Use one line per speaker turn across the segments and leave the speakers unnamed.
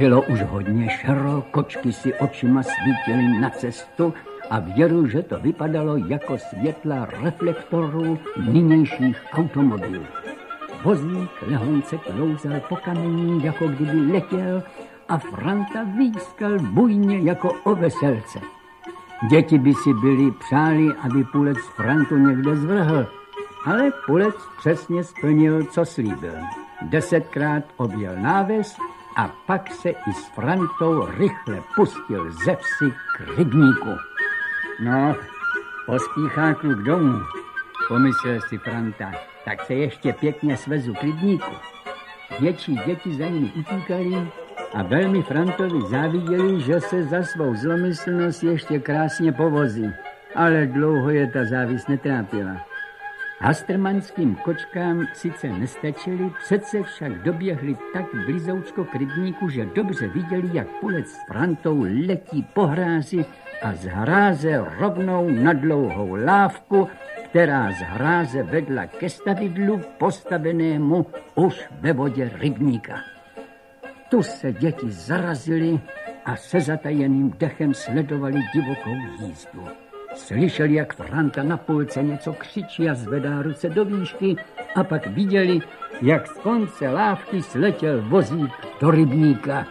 Bylo už hodně šero, kočky si očima svítily na cestu a věru, že to vypadalo jako světla reflektorů nynějších automobilů. Vozík lehonce klouzel po kamení, jako kdyby letěl, a Franta výskal bujně jako o veselce. Děti by si byli přáli, aby Pulec Frantu někde zvrhl, ale Pulec přesně splnil, co slíbil. 10krát objel náves a pak se i s Frantou rychle pustil ze vsi k rybníku. No, pospíchá kluk domů, pomyslel si Franta, tak se ještě pěkně svezu k rybníku. Větší děti za ním utíkali a velmi Frantovi záviděli, že se za svou zlomyslnost ještě krásně povozí. Ale dlouho je ta závis netrápila. Hastrmanským kočkám sice nestačili, přece však doběhli tak blízoučko k rybníku, že dobře viděli, jak Pulec s Frantou letí po hrázi a z hráze rovnou na dlouhou lávku, která z hráze vedla ke stavidlu postavenému už ve vodě rybníka. Tu se děti zarazili a se zatajeným dechem sledovali divokou jízdu. Slyšeli, jak Franta na půlce něco křičí a zvedá ruce do výšky, a pak viděli, jak z konce lávky sletěl vozík do rybníka.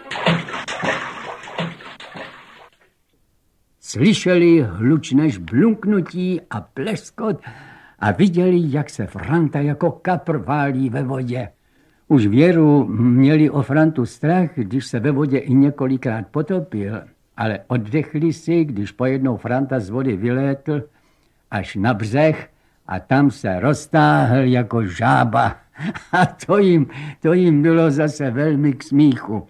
Slyšeli hlučné žblunknutí a pleskot a viděli, jak se Franta jako kapr válí ve vodě. Už věru měli o Frantu strach, když se ve vodě i několikrát potopil, ale oddechli si, když pojednou Franta z vody vylétl až na břeh a tam se roztáhl jako žába. A to jim bylo zase velmi k smíchu.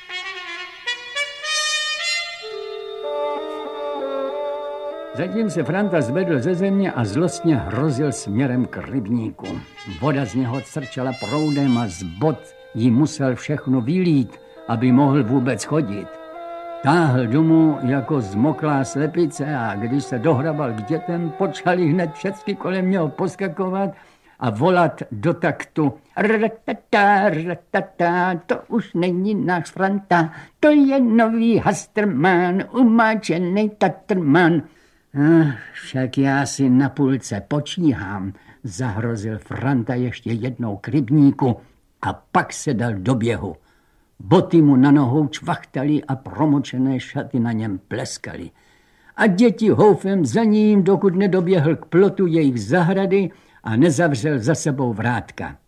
Zatím se Franta zvedl ze země a zlostně hrozil směrem k rybníku. Voda z něho crčela proudem a z bot jí musel všechno vylít, aby mohl vůbec chodit. Táhl domů jako zmoklá slepice a když se dohrabal k dětem, počali hned všechny kolem něho poskakovat a volat do taktu. Ratata, ratata, to už není náš Franta, to je nový Hastrman, umáčený Tatrman. Však já si na půlce počíhám, zahrozil Franta ještě jednou k rybníku a pak se dal do běhu. Boty mu na nohou čvachtali a promočené šaty na něm pleskaly. A děti houfem za ním, dokud nedoběhl k plotu jejich zahrady a nezavřel za sebou vrátka.